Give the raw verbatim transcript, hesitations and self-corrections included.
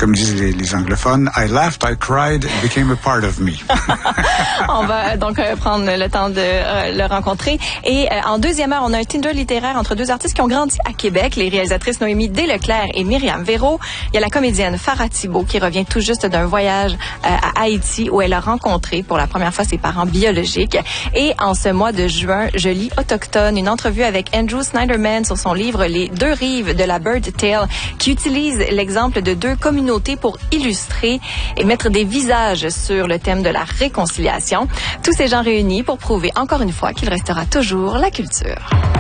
comme disent les, les anglophones, I laughed, I cried, it became a part of me. On va donc euh, prendre le temps de euh, le rencontrer. Et euh, en deuxième heure, on a un Tinder littéraire entre deux artistes qui ont grandi à Québec, les réalisatrices Noémie Desleclerc et Myriam Véro. Il y a la comédienne Farah Thibault qui revient tout juste d'un voyage euh, à Haïti où elle a rencontré pour la première fois ses parents biologiques. Et en ce mois de juin, je lis Autochtone, une entrevue avec Andrew Snyderman sur son livre Les deux rives de la Bird Tale, qui utilise l'exemple de deux communautés pour illustrer et mettre des visages sur le thème de la réconciliation. Tous ces gens réunis pour prouver encore une fois qu'il restera toujours la culture.